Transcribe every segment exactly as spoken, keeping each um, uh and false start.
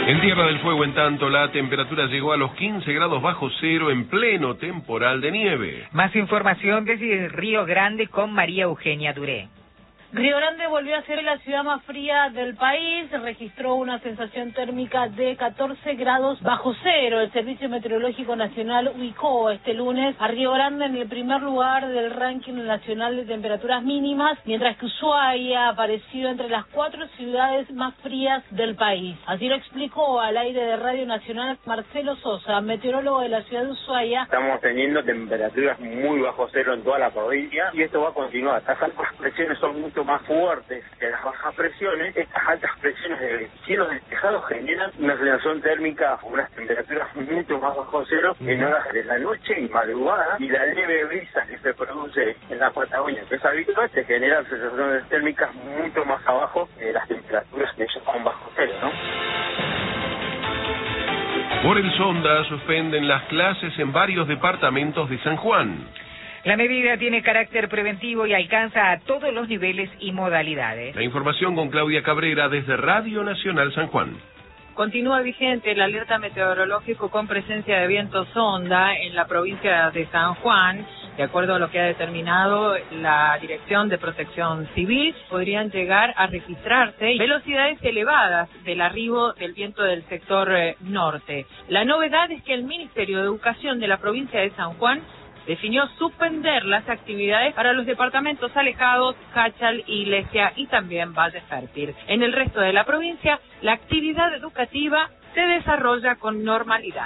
En Tierra del Fuego, en tanto, la temperatura llegó a los quince grados bajo cero en pleno temporal de nieve. Más información desde Río Grande con María Eugenia Duré. Río Grande volvió a ser la ciudad más fría del país, registró una sensación térmica de catorce grados bajo cero. El Servicio Meteorológico Nacional ubicó este lunes a Río Grande en el primer lugar del ranking nacional de temperaturas mínimas, mientras que Ushuaia apareció entre las cuatro ciudades más frías del país. Así lo explicó al aire de Radio Nacional Marcelo Sosa, meteorólogo de la ciudad de Ushuaia. Estamos teniendo temperaturas muy bajo cero en toda la provincia y esto va a continuar. Las altas presiones son mucho más fuertes que las bajas presiones. Estas altas presiones de cielos despejados generan una sensación térmica, unas temperaturas mucho más bajo cero en horas de la noche y madrugada, y la leve brisa que se produce en la Patagonia, que es habitual, se generan sensaciones térmicas mucho más abajo de las temperaturas que ya son bajo cero, ¿no? Por el Sonda suspenden las clases en varios departamentos de San Juan. La medida tiene carácter preventivo y alcanza a todos los niveles y modalidades. La información con Claudia Cabrera desde Radio Nacional San Juan. Continúa vigente el alerta meteorológico con presencia de viento sonda en la provincia de San Juan. De acuerdo a lo que ha determinado la Dirección de Protección Civil, podrían llegar a registrarse velocidades elevadas del arribo del viento del sector eh, norte. La novedad es que el Ministerio de Educación de la provincia de San Juan definió suspender las actividades para los departamentos alejados, Cachal, Iglesia y también Valle Fértil. En el resto de la provincia, la actividad educativa se desarrolla con normalidad.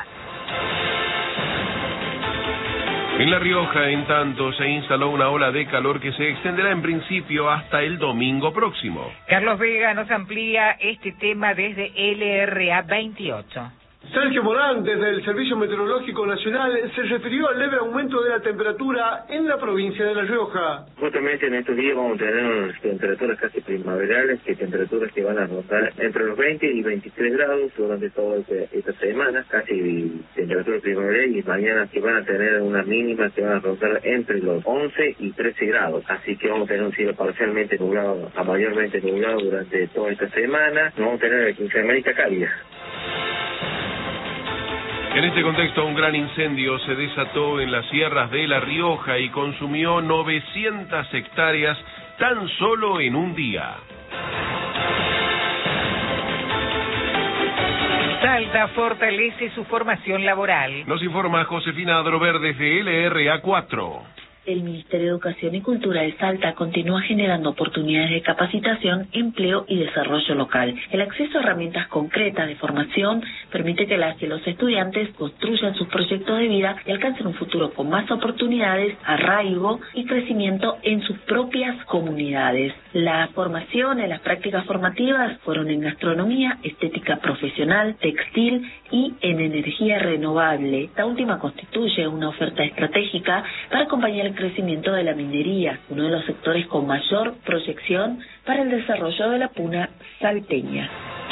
En La Rioja, en tanto, se instaló una ola de calor que se extenderá en principio hasta el domingo próximo. Carlos Vega nos amplía este tema desde L R A veintiocho. Sergio Morán, desde el Servicio Meteorológico Nacional, se refirió al leve aumento de la temperatura en la provincia de La Rioja. Justamente en estos días vamos a tener unas temperaturas casi primaverales, que temperaturas que van a rondar entre los veinte y veintitrés grados durante toda esta semana, casi temperaturas primaverales, y mañana que van a tener una mínima que van a rondar entre los once y trece grados. Así que vamos a tener un cielo parcialmente nublado a mayormente nublado durante toda esta semana. No vamos a tener la quince cálida. En este contexto, un gran incendio se desató en las sierras de La Rioja y consumió novecientas hectáreas tan solo en un día. Salta fortalece su formación laboral. Nos informa Josefina Adrover desde L R A cuatro. El Ministerio de Educación y Cultura de Salta continúa generando oportunidades de capacitación, empleo y desarrollo local. El acceso a herramientas concretas de formación permite que las y los estudiantes construyan sus proyectos de vida y alcancen un futuro con más oportunidades, arraigo y crecimiento en sus propias comunidades. La formación en las prácticas formativas fueron en gastronomía, estética profesional, textil y en energía renovable. Esta última constituye una oferta estratégica para acompañar el crecimiento de la minería, uno de los sectores con mayor proyección para el desarrollo de la puna salteña.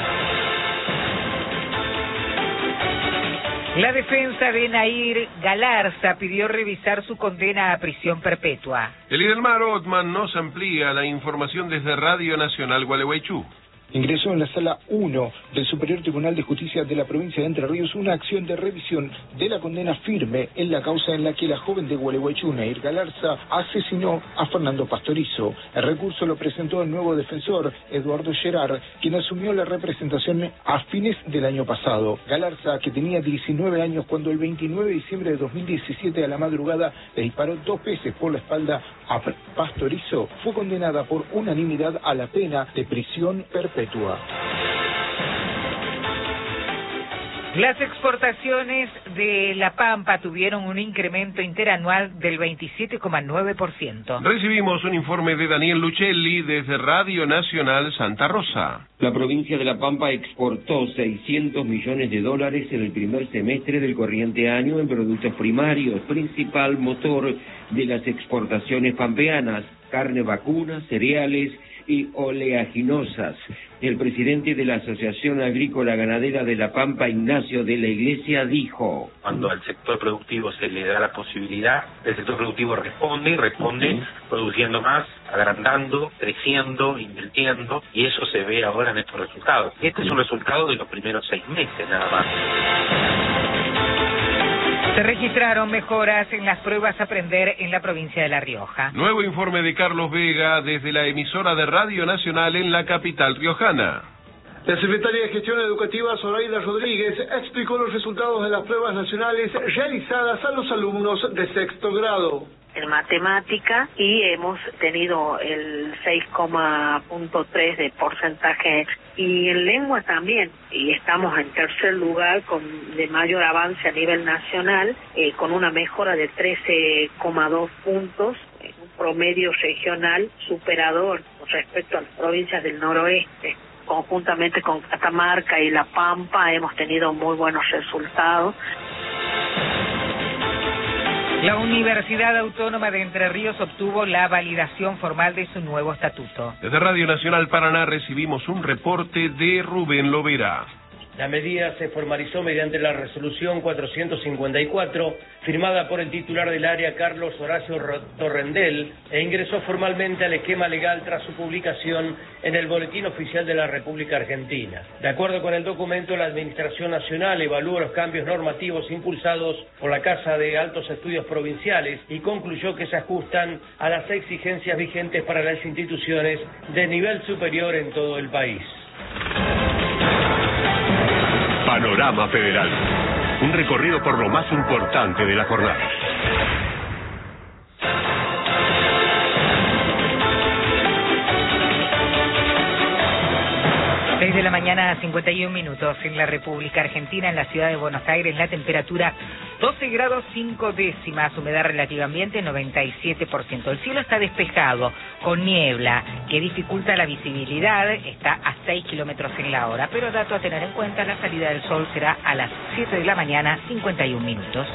La defensa de Nair Galarza pidió revisar su condena a prisión perpetua. Elidelmar Othman nos amplía la información desde Radio Nacional Gualeguaychú. Ingresó en la Sala uno del Superior Tribunal de Justicia de la provincia de Entre Ríos una acción de revisión de la condena firme en la causa en la que la joven de Gualeguaychú, Nair Galarza, asesinó a Fernando Pastorizo. El recurso lo presentó el nuevo defensor, Eduardo Gerard, quien asumió la representación a fines del año pasado. Galarza, que tenía diecinueve años cuando el veintinueve de diciembre de dos mil diecisiete a la madrugada le disparó dos veces por la espalda a Pastorizo, fue condenada por unanimidad a la pena de prisión perpetua. Las exportaciones de La Pampa tuvieron un incremento interanual del veintisiete coma nueve por ciento. Recibimos un informe de Daniel Luchelli desde Radio Nacional Santa Rosa. La provincia de La Pampa exportó seiscientos millones de dólares en el primer semestre del corriente año en productos primarios, principal motor de las exportaciones pampeanas, carne vacuna, cereales, y oleaginosas. El presidente de la Asociación Agrícola Ganadera de La Pampa, Ignacio de la Iglesia, dijo: cuando al sector productivo se le da la posibilidad, el sector productivo responde y responde produciendo más, agrandando, creciendo, invirtiendo, y eso se ve ahora en estos resultados. Este es un resultado de los primeros seis meses nada más. Se registraron mejoras en las pruebas a aprender en la provincia de La Rioja. Nuevo informe de Carlos Vega desde la emisora de Radio Nacional en la capital riojana. La secretaria de Gestión Educativa, Zoraida Rodríguez, explicó los resultados de las pruebas nacionales realizadas a los alumnos de sexto grado. En matemática, y hemos tenido el seis coma tres de porcentaje, y en lengua también, y estamos en tercer lugar con de mayor avance a nivel nacional, eh, con una mejora de trece coma dos puntos, eh, un promedio regional superador respecto a las provincias del noroeste. Conjuntamente con Catamarca y La Pampa hemos tenido muy buenos resultados. La Universidad Autónoma de Entre Ríos obtuvo la validación formal de su nuevo estatuto. Desde Radio Nacional Paraná recibimos un reporte de Rubén Lovera. La medida se formalizó mediante la resolución cuatrocientos cincuenta y cuatro, firmada por el titular del área, Carlos Horacio Torrendel, e ingresó formalmente al esquema legal tras su publicación en el Boletín Oficial de la República Argentina. De acuerdo con el documento, la Administración Nacional evaluó los cambios normativos impulsados por la Casa de Altos Estudios Provinciales y concluyó que se ajustan a las exigencias vigentes para las instituciones de nivel superior en todo el país. Panorama Federal. Un recorrido por lo más importante de la jornada. seis de la mañana, cincuenta y un minutos en la República Argentina, en la ciudad de Buenos Aires, la temperatura doce grados cinco décimas, humedad relativa ambiente noventa y siete por ciento. El cielo está despejado, con niebla, que dificulta la visibilidad, está a seis kilómetros en la hora, pero dato a tener en cuenta, la salida del sol será a las siete de la mañana, cincuenta y un minutos.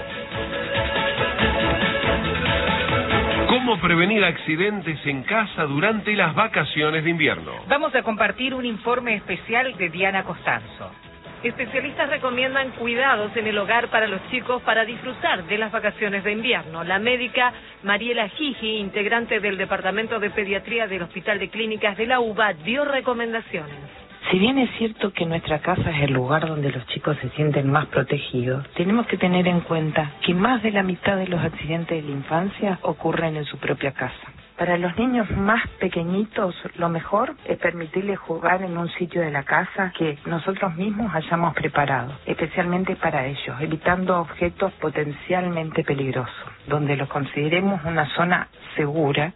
¿Cómo prevenir accidentes en casa durante las vacaciones de invierno? Vamos a compartir un informe especial de Diana Costanzo. Especialistas recomiendan cuidados en el hogar para los chicos para disfrutar de las vacaciones de invierno. La médica Mariela Gigi, integrante del Departamento de Pediatría del Hospital de Clínicas de la UBA, dio recomendaciones. Si bien es cierto que nuestra casa es el lugar donde los chicos se sienten más protegidos, tenemos que tener en cuenta que más de la mitad de los accidentes de la infancia ocurren en su propia casa. Para los niños más pequeñitos, lo mejor es permitirles jugar en un sitio de la casa que nosotros mismos hayamos preparado, especialmente para ellos, evitando objetos potencialmente peligrosos, donde los consideremos una zona segura.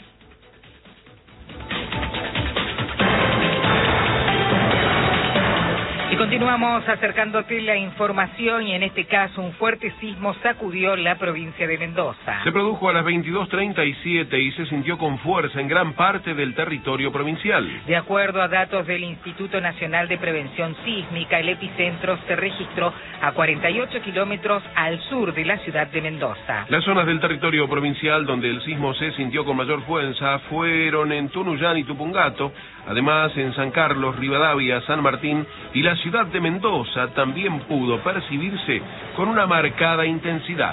Y continuamos acercándote la información, y en este caso un fuerte sismo sacudió la provincia de Mendoza. Se produjo a las veintidós treinta y siete y se sintió con fuerza en gran parte del territorio provincial. De acuerdo a datos del Instituto Nacional de Prevención Sísmica, el epicentro se registró a cuarenta y ocho kilómetros al sur de la ciudad de Mendoza. Las zonas del territorio provincial donde el sismo se sintió con mayor fuerza fueron en Tunuyán y Tupungato, además en San Carlos, Rivadavia, San Martín, y la ciudad de Mendoza también pudo percibirse con una marcada intensidad.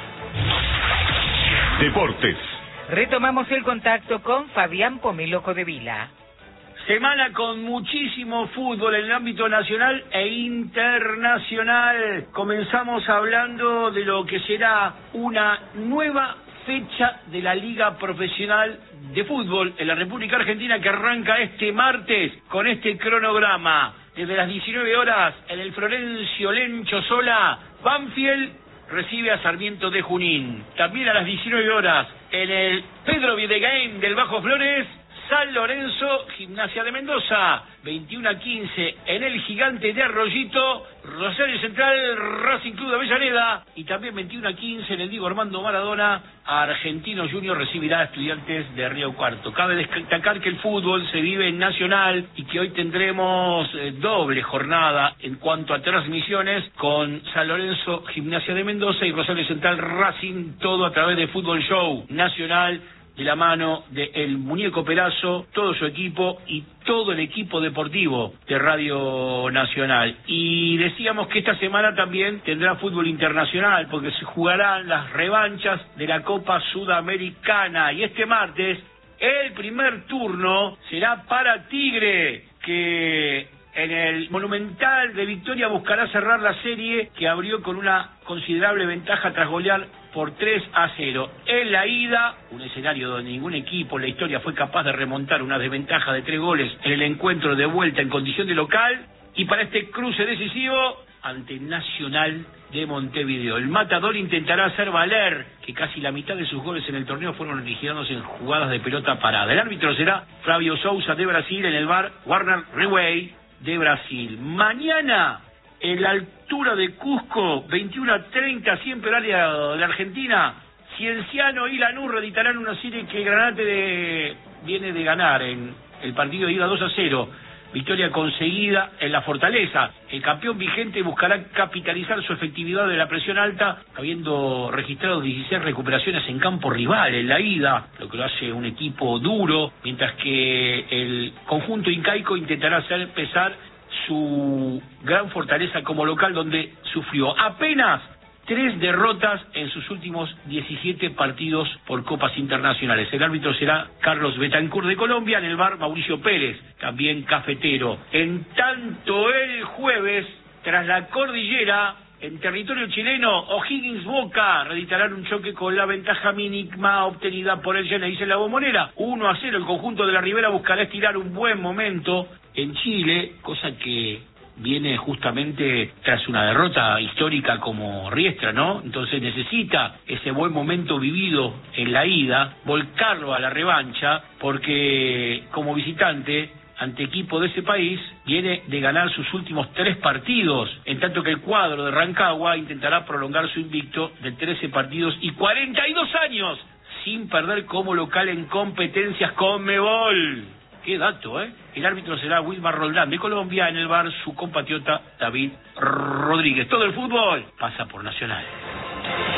Deportes. Retomamos el contacto con Fabián Pomelo Codevila. Semana con muchísimo fútbol en el ámbito nacional e internacional. Comenzamos hablando de lo que será una nueva fecha de la Liga Profesional de Fútbol en la República Argentina, que arranca este martes con este cronograma. Desde las diecinueve horas en el Florencio Lencho Sola, Banfield recibe a Sarmiento de Junín. También a las diecinueve horas en el Pedro Videgain del Bajo Flores, San Lorenzo, Gimnasia de Mendoza. veintiuno a quince en el Gigante de Arroyito, Rosario Central, Racing Club de Avellaneda. Y también veintiuno a quince en el Diego Armando Maradona, Argentino Junior recibirá a Estudiantes de Río Cuarto. Cabe destacar que el fútbol se vive en Nacional y que hoy tendremos eh, doble jornada en cuanto a transmisiones, con San Lorenzo, Gimnasia de Mendoza, y Rosario Central, Racing, todo a través de Fútbol Show Nacional de la mano de el Muñeco Perazo, todo su equipo y todo el equipo deportivo de Radio Nacional. Y decíamos que esta semana también tendrá fútbol internacional, porque se jugarán las revanchas de la Copa Sudamericana. Y este martes, el primer turno será para Tigre, que en el Monumental de Victoria buscará cerrar la serie que abrió con una considerable ventaja tras golear por tres a cero. En la ida, un escenario donde ningún equipo en la historia fue capaz de remontar una desventaja de tres goles en el encuentro de vuelta en condición de local, y para este cruce decisivo ante Nacional de Montevideo. El Matador intentará hacer valer que casi la mitad de sus goles en el torneo fueron originados en jugadas de pelota parada. El árbitro será Flavio Sousa de Brasil, en el V A R Warner Rewey de Brasil. Mañana, en la altura de Cusco, veintiuno a treinta, siempre área de Argentina, Cienciano y Lanús reeditarán una serie que Granate de, viene de ganar en el partido de ida dos a cero. Victoria conseguida en la Fortaleza. El campeón vigente buscará capitalizar su efectividad de la presión alta, habiendo registrado dieciséis recuperaciones en campo rival en la ida, lo que lo hace un equipo duro, mientras que el conjunto incaico intentará hacer pesar su gran fortaleza como local, donde sufrió apenas tres derrotas en sus últimos diecisiete partidos por copas internacionales. El árbitro será Carlos Betancourt de Colombia, en el V A R Mauricio Pérez, también cafetero. En tanto, el jueves, tras la cordillera, en territorio chileno, O'Higgins Boca reeditarán un choque con la ventaja mínima obtenida por el Genesis en la Bombonera. uno a cero, el conjunto de la Ribera buscará estirar un buen momento en Chile, cosa que viene justamente tras una derrota histórica como Riestra, ¿no? Entonces necesita ese buen momento vivido en la ida, volcarlo a la revancha, porque como visitante ante equipo de ese país viene de ganar sus últimos tres partidos, en tanto que el cuadro de Rancagua intentará prolongar su invicto de trece partidos y cuarenta y dos años sin perder como local en competencias Conmebol. Qué dato, ¿eh? El árbitro será Wilmar Roldán de Colombia, en el V A R su compatriota David Rodríguez. Todo el fútbol pasa por Nacional.